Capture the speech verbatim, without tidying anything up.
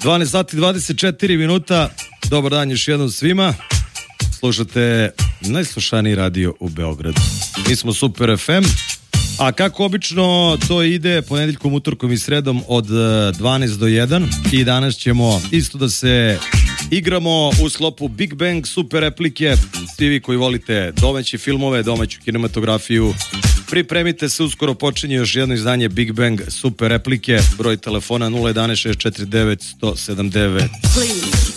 dvanaest sati dvadeset četiri minuta. Dobar dan još jednom svima. Slušate najslušaniji radio u Beogradu. Mi smo Super ef em. A kako obično to ide ponedeljkom, utorkom i sredom od dvanaest do jedan. I danas ćemo isto da se igramo u sklopu Big Bang Super replike. Svi vi koji volite domaće filmove, domaću kinematografiju, pripremite se, uskoro počinje još jedno izdanje Big Bang Super replike. Broj telefona nula jedan šest četiri devet sto sedam devet.